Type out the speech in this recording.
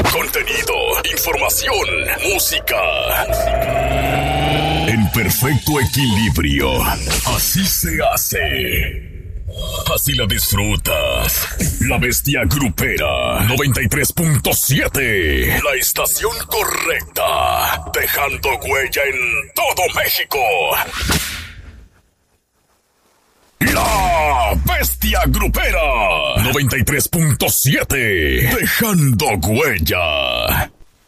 Contenido, información, música. En perfecto equilibrio. Así se hace. Así la disfrutas. La Bestia Grupera 93.7. La estación correcta. Dejando huella en todo México. La Bestia Grupera 93.7. Dejando huella.